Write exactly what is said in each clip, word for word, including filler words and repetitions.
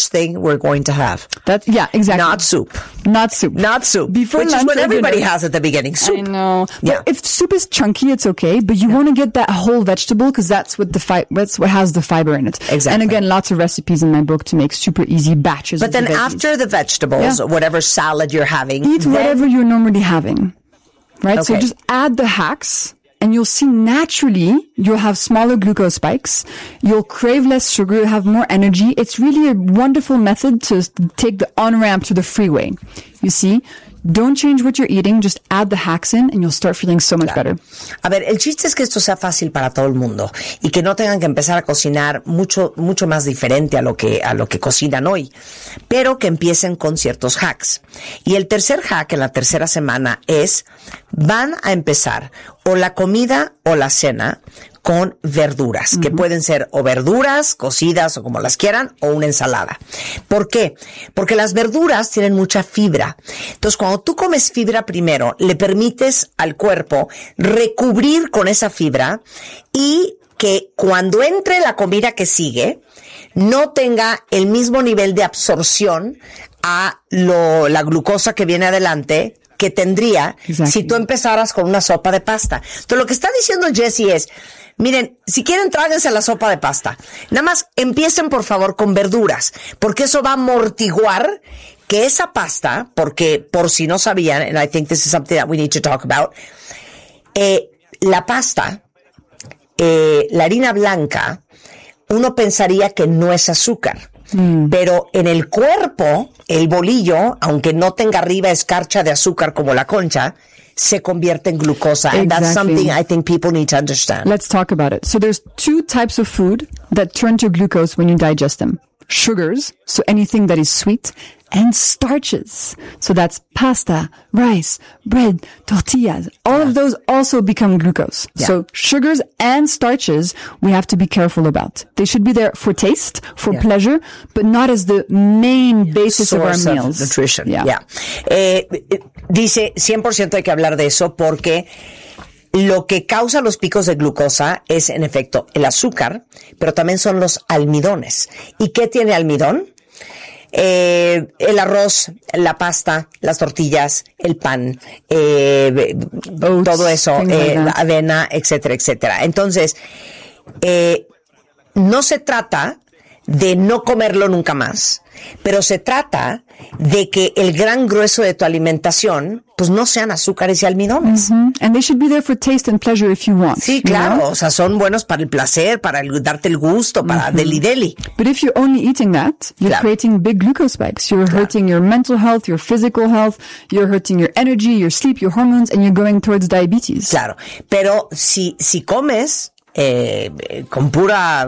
first thing we're going to have. That's, yeah, exactly. Not soup. Not soup. Not soup. Before which lunch is what or everybody dinner. has at the beginning. Soup. I know. Yeah. But if soup is chunky, it's okay. But you yeah. want to get that whole vegetable because that's what the fi- that's what has the fiber in it. Exactly. And again, lots of recipes in my book to make super easy batches. But of then the after the vegetables, yeah. or whatever salad you're having, eat then- whatever you're normally having. Right? Okay. So just add the hacks. And you'll see naturally you'll have smaller glucose spikes. You'll crave less sugar. You'll have more energy. It's really a wonderful method to take the on-ramp to the freeway. You see? Don't change what you're eating. Just add the hacks in and you'll start feeling so much claro. better. A ver, el chiste es que esto sea fácil para todo el mundo y que no tengan que empezar a cocinar mucho, mucho más diferente a lo que, a lo que cocinan hoy, pero que empiecen con ciertos hacks. Y el tercer hack en la tercera semana es, van a empezar o la comida o la cena con verduras, uh-huh. que pueden ser o verduras cocidas o como las quieran, o una ensalada. ¿Por qué? Porque las verduras tienen mucha fibra. Entonces, cuando tú comes fibra primero, le permites al cuerpo recubrir con esa fibra y que cuando entre la comida que sigue, no tenga el mismo nivel de absorción a lo, la glucosa que viene adelante que tendría exactly. si tú empezaras con una sopa de pasta. Entonces, lo que está diciendo Jessie es, miren, si quieren, tráguense la sopa de pasta. Nada más empiecen, por favor, con verduras, porque eso va a amortiguar que esa pasta, porque por si no sabían, and I think this is something that we need to talk about, eh, la pasta, eh, la harina blanca, uno pensaría que no es azúcar. Mm. Pero en el cuerpo, el bolillo, aunque no tenga arriba escarcha de azúcar como la concha, se convierte en glucosa. Exactly. And that's something I think people need to understand. Let's talk about it. So there's two types of food that turn to glucose when you digest them. Sugars, so anything that is sweet, and starches. So that's pasta, rice, bread, tortillas. All yeah. of those also become glucose. Yeah. So sugars and starches, we have to be careful about. They should be there for taste, for yeah. pleasure, but not as the main basis Source of our meals. Of nutrition. Yeah. yeah. Eh, dice, cien por ciento hay que hablar de eso porque lo que causa los picos de glucosa es, en efecto, el azúcar, pero también son los almidones. ¿Y qué tiene almidón? Eh, el arroz, la pasta, las tortillas, el pan, eh, Oats, todo eso, eh, like avena, etcétera, etcétera. Entonces, eh, no se trata de no comerlo nunca más, pero se trata de que el gran grueso de tu alimentación pues no sean azúcares y almidones. Mm-hmm. And they should be there for taste and pleasure if you want. Sí, claro, you know? O sea, son buenos para el placer, para el, darte el gusto, para mm-hmm. deli deli. But if you're only eating that, you're claro. creating big glucose spikes. You're claro. hurting your mental health, your physical health, you're hurting your energy, your sleep, your hormones, and you're going towards diabetes. Claro, pero si, si comes Eh, con pura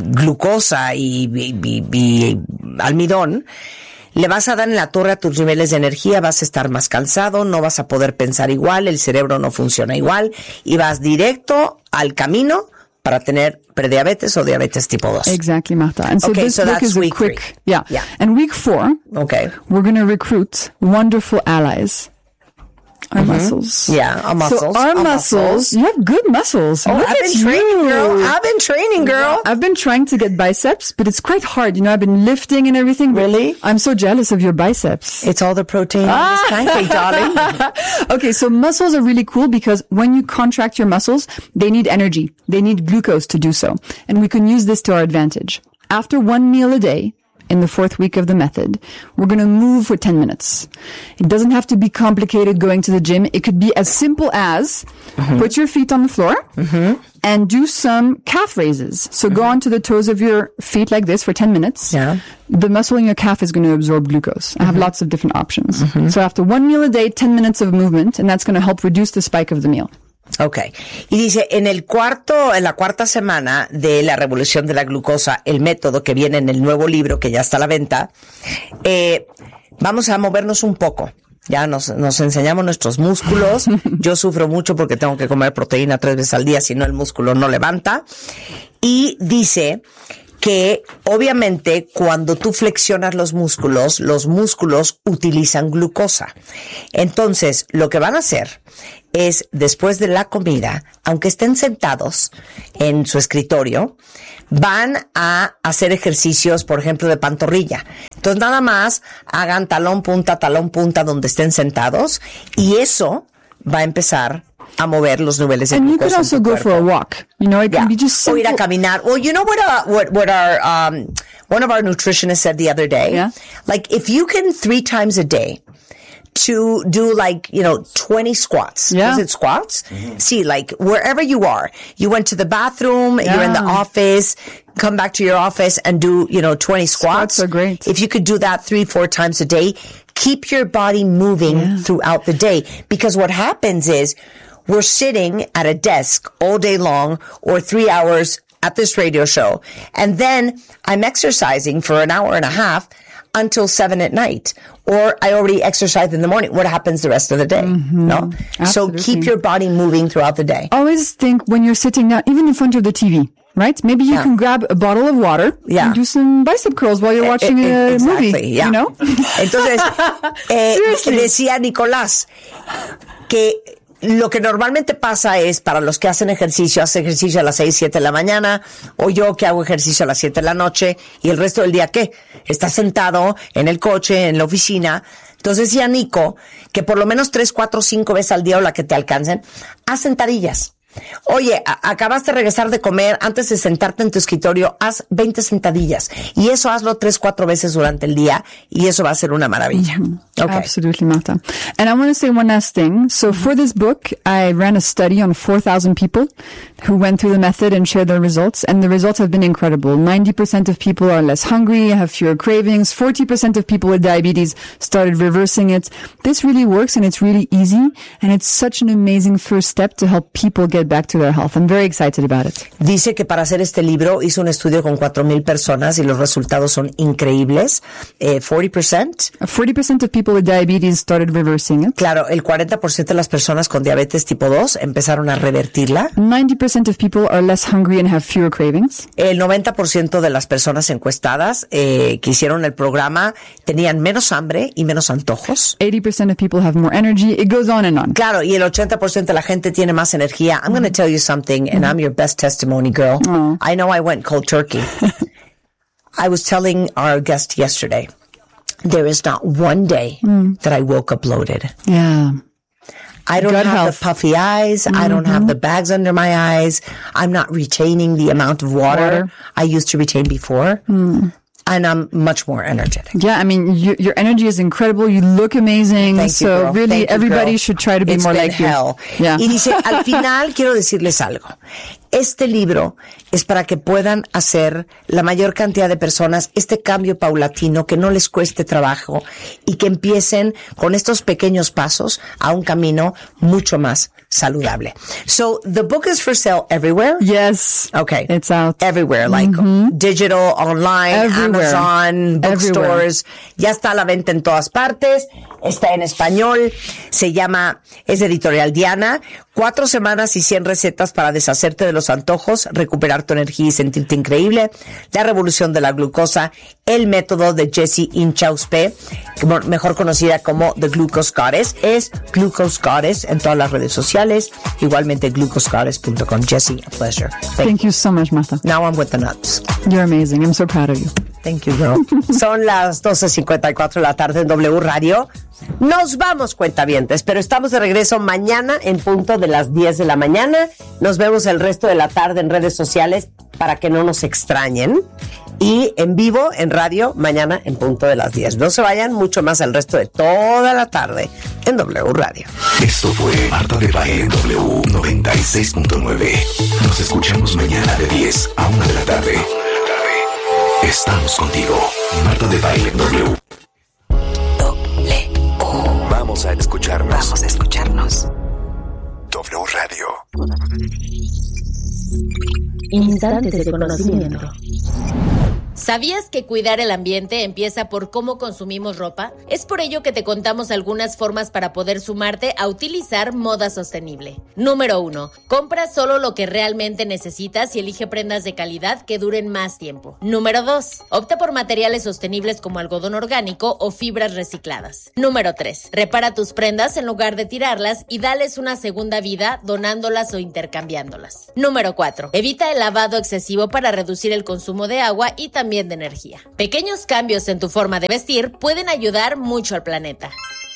glucosa y, y, y, y almidón, le vas a dar en la torre a tus niveles de energía, vas a estar más cansado, no vas a poder pensar igual, el cerebro no funciona igual y vas directo al camino para tener prediabetes o diabetes tipo dos. Exactly, Marta. And so okay, this so book that's is a week quick, three. Yeah. yeah. And week four, okay. we're going to recruit wonderful allies. Our mm-hmm. muscles. Yeah, our muscles. So our, our muscles, muscles, you have good muscles. Oh, Look I've been you. training, girl. I've been training, girl. I've been trying to get biceps, but it's quite hard. You know, I've been lifting and everything. Really? I'm so jealous of your biceps. It's all the protein ah. in this pancake, darling. Okay, so muscles are really cool because when you contract your muscles, they need energy. They need glucose to do so. And we can use this to our advantage. After one meal a day, in the fourth week of the method, we're going to move for ten minutes. It doesn't have to be complicated going to the gym. It could be as simple as mm-hmm. put your feet on the floor mm-hmm. and do some calf raises. So mm-hmm. go onto the toes of your feet like this for ten minutes. Yeah. The muscle in your calf is going to absorb glucose. I have mm-hmm. lots of different options. Mm-hmm. So after one meal a day, ten minutes of movement, and that's going to help reduce the spike of the meal. Okay. Y dice, en el cuarto, en la cuarta semana de la revolución de la glucosa, el método que viene en el nuevo libro que ya está a la venta, eh, vamos a movernos un poco. Ya nos, nos enseñamos nuestros músculos. Yo sufro mucho porque tengo que comer proteína tres veces al día, si no el músculo no levanta. Y dice que obviamente cuando tú flexionas los músculos, los músculos utilizan glucosa. Entonces, lo que van a hacer es, después de la comida, aunque estén sentados en su escritorio, van a hacer ejercicios, por ejemplo, de pantorrilla. Entonces, nada más hagan talón, punta, talón, punta, donde estén sentados, y eso va a empezar a mover los niveles de and glucosa. And you could also en tu go cuerpo. for a walk. You know, it Yeah. can be just simple. O ir a caminar. Well, you know what, uh, what, what our, um, one of our nutritionists said the other day? Yeah. Like, if you can three times a day to do like, you know, twenty squats. Yeah. Is it squats? Mm-hmm. See, like wherever you are, you went to the bathroom, Yeah. you're in the office, come back to your office and do, you know, twenty squats. Squats are great. If you could do that three, four times a day, keep your body moving Yeah. throughout the day. Because what happens is we're sitting at a desk all day long or three hours at this radio show. And then I'm exercising for an hour and a half until seven at night, or I already exercised in the morning. What happens the rest of the day? Mm-hmm. No? Absolutely. So keep your body moving throughout the day. Always think when you're sitting down, even in front of the T V, right? Maybe you Yeah. can grab a bottle of water Yeah. and do some bicep curls while you're watching Eh, eh, a exactly, movie, yeah. you know? Entonces, eh, Seriously. decía Nicolás que lo que normalmente pasa es, para los que hacen ejercicio, hacen ejercicio a las seis, siete de la mañana, o yo que hago ejercicio a las siete de la noche, y el resto del día, ¿qué? Estás sentado en el coche, en la oficina. Entonces decía Nico que por lo menos tres, cuatro, cinco veces al día, o la que te alcancen, haz sentadillas. Oye, a- acabaste de regresar de comer, antes de sentarte en tu escritorio, haz veinte sentadillas. Y eso hazlo tres, cuatro veces durante el día, y eso va a ser una maravilla. Okay. Absolutely, Martha. And I want to say one last thing. So for this book, I ran a study on four thousand people who went through the method and shared their results. And the results have been incredible. ninety percent of people are less hungry, have fewer cravings. forty percent of people with diabetes started reversing it. This really works, and it's really easy. And it's such an amazing first step to help people get back to their health. I'm very excited about it. Dice que para hacer este libro hizo un estudio con cuatro mil personas y los resultados son increíbles. Eh, forty percent. forty percent of people with diabetes started reversing it. Claro, el cuarenta por ciento de las personas con diabetes tipo dos empezaron a revertirla. ninety percent of people are less hungry and have fewer cravings. El noventa por ciento de las personas encuestadas eh, que hicieron el programa tenían menos hambre y menos antojos. eighty percent of people have more energy. It goes on and on. Claro, y el ochenta por ciento de la gente tiene más energía. I'm going to tell you something, and I'm your best testimony, girl. Oh. I know I went cold turkey. I was telling our guest yesterday, there is not one day that I woke up bloated. Yeah. I don't Gut have health. the puffy eyes. I don't have the bags under my eyes. I'm not retaining the amount of water, Water. I used to retain before. And I'm much more energetic. Yeah, I mean, your, your energy is incredible. You look amazing. Thank you, so girl. really, Thank you, everybody girl. should try to be It's more been like hell. you. Yeah. Y dice, al final quiero decirles algo. Este libro es para que puedan hacer la mayor cantidad de personas este cambio paulatino, que no les cueste trabajo y que empiecen con estos pequeños pasos a un camino mucho más saludable. So, the book is for sale everywhere? Yes. Okay. It's out. Everywhere, like digital, online, Everywhere. Amazon, bookstores. Ya está a la venta en todas partes. Está en español. Se llama, es editorial Diana. Cuatro semanas y cien recetas para deshacerte de los antojos, recuperar tu energía y sentirte increíble. La revolución de la glucosa. El método de Jessie Inchauspé, mejor conocida como The Glucose Goddess. Es Glucose Goddess en todas las redes sociales. Igualmente glucose goddess punto com. Jessie, a pleasure. Thank, Thank you so much, Martha. Now I'm with the nuts. You're amazing. I'm so proud of you. Thank you, girl. Son las doce cincuenta y cuatro de la tarde en W Radio. Nos vamos, cuentavientes, pero estamos de regreso mañana en punto de las diez de la mañana. Nos vemos el resto de la tarde en redes sociales para que no nos extrañen. Y en vivo, en radio, mañana en punto de las diez. No se vayan, mucho más el resto de toda la tarde en W Radio. Esto fue Marta de Baile en W noventa y seis punto nueve. Nos escuchamos mañana de diez a una de la tarde. Estamos contigo. Marta de Baile en W. Vamos a escucharnos. Vamos a escucharnos. W Radio. Instantes de conocimiento. ¿Sabías que cuidar el ambiente empieza por cómo consumimos ropa? Es por ello que te contamos algunas formas para poder sumarte a utilizar moda sostenible. Número uno. Compra solo lo que realmente necesitas y elige prendas de calidad que duren más tiempo. Número dos. Opta por materiales sostenibles como algodón orgánico o fibras recicladas. Número tres. Repara tus prendas en lugar de tirarlas y dales una segunda vida donándolas o intercambiándolas. Número cuatro. Evita el lavado excesivo para reducir el consumo de agua y también de energía. Pequeños cambios en tu forma de vestir pueden ayudar mucho al planeta.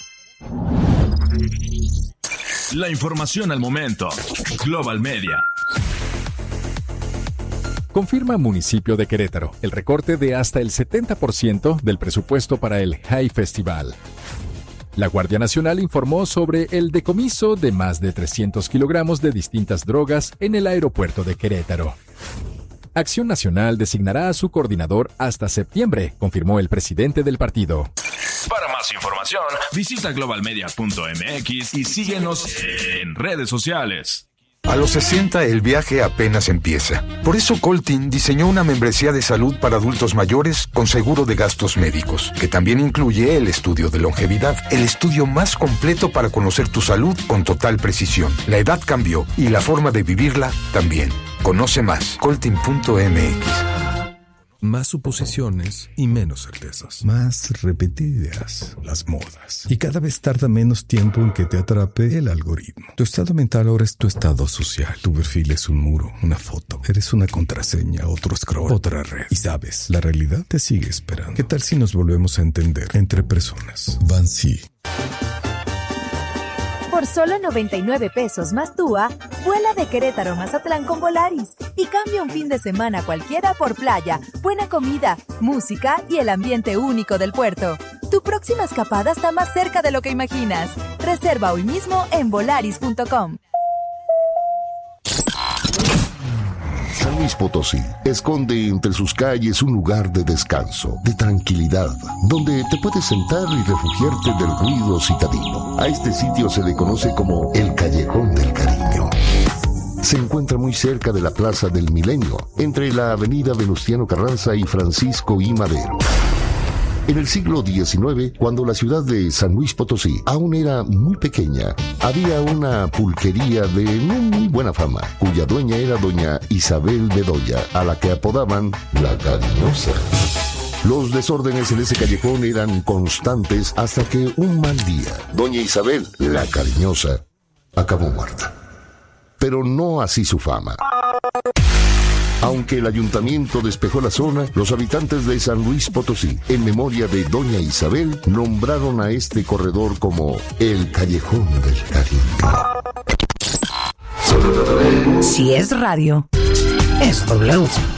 La información al momento. Global Media. Confirma Municipio de Querétaro el recorte de hasta el setenta por ciento del presupuesto para el High Festival. La Guardia Nacional informó sobre el decomiso de más de trescientos kilogramos de distintas drogas en el aeropuerto de Querétaro. Acción Nacional designará a su coordinador hasta septiembre, confirmó el presidente del partido. Para más información, visita global media punto m x y síguenos en redes sociales. A los sesenta el viaje apenas empieza. Por eso Coltin diseñó una membresía de salud para adultos mayores con seguro de gastos médicos, que también incluye el estudio de longevidad, el estudio más completo para conocer tu salud con total precisión. La edad cambió y la forma de vivirla también. Conoce más, coltin punto m x. Más suposiciones y menos certezas. Más repetidas las modas. Y cada vez tarda menos tiempo en que te atrape el algoritmo. Tu estado mental ahora es tu estado social. Tu perfil es un muro, una foto. Eres una contraseña, otro scroll, otra red. Y sabes, la realidad te sigue esperando. ¿Qué tal si nos volvemos a entender entre personas? Bansi. Por solo noventa y nueve pesos más T U A, vuela de Querétaro a Mazatlán con Volaris y cambia un fin de semana cualquiera por playa, buena comida, música y el ambiente único del puerto. Tu próxima escapada está más cerca de lo que imaginas. Reserva hoy mismo en volaris punto com. San Luis Potosí esconde entre sus calles un lugar de descanso, de tranquilidad, donde te puedes sentar y refugiarte del ruido citadino. A este sitio se le conoce como el Callejón del Cariño. Se encuentra muy cerca de la Plaza del Milenio, entre la avenida Venustiano Carranza y Francisco I. Madero. En el siglo diecinueve, cuando la ciudad de San Luis Potosí aún era muy pequeña, había una pulquería de no muy buena fama, cuya dueña era doña Isabel Bedoya, a la que apodaban la Cariñosa. Los desórdenes en ese callejón eran constantes hasta que un mal día, doña Isabel, la Cariñosa, acabó muerta. Pero no así su fama. Aunque el ayuntamiento despejó la zona, los habitantes de San Luis Potosí, en memoria de doña Isabel, nombraron a este corredor como el Callejón del Cariño. Si es radio, es W.